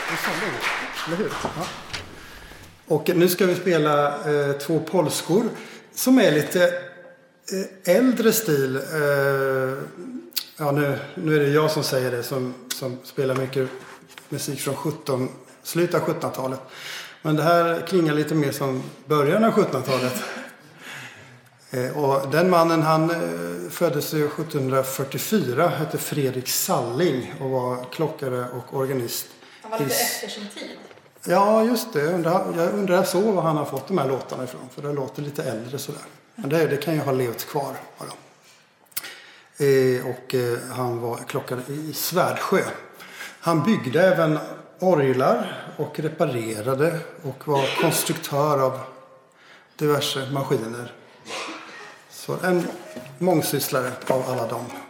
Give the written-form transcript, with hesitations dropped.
Eller hur? Ja. Och nu ska vi spela 2 polskor som är lite äldre stil. Ja, nu är det jag som säger det som spelar mycket musik från slutet av 1700-talet. Men det här klingar lite mer som början av 1700-talet. Och den mannen, han föddes 1744, hette Fredrik Salling och var klockare och organist. Han var lite efter sin tid. Ja, just det. Jag undrar så var han har fått de här låtarna ifrån. För det låter lite äldre sådär. Men det kan ju ha levt kvar bara. Och han var klockare i Svärdsjö. Han byggde även orglar och reparerade och var konstruktör av diverse maskiner. Så en mångsysslare av alla dem.